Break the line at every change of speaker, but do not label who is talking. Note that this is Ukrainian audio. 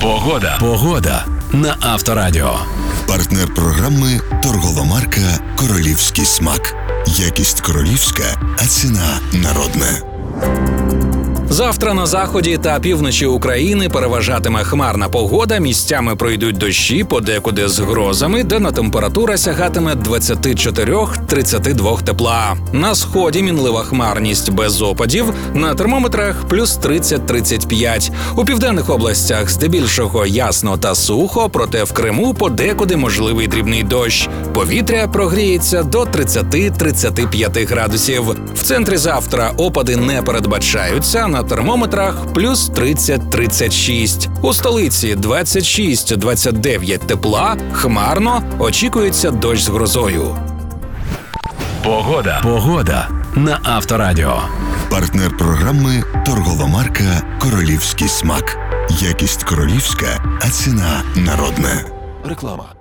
Погода на Авторадіо.
Партнер програми торгова марка «Королівський смак». Якість королівська, а ціна народна.
Завтра на заході та півночі України переважатиме хмарна погода, місцями пройдуть дощі, подекуди з грозами, денна температура сягатиме 24-32 тепла. На сході мінлива хмарність без опадів, на термометрах плюс 30-35. У південних областях здебільшого ясно та сухо, проте в Криму подекуди можливий дрібний дощ. Повітря прогріється до 30-35 градусів. В центрі завтра опади не передбачаються, на термометрах плюс 30-36. У столиці 26-29 тепла, хмарно, очікується дощ з грозою.
Погода на Авторадіо.
Партнер програми торгова марка «Королівський смак». Якість королівська, а ціна народна.
Реклама.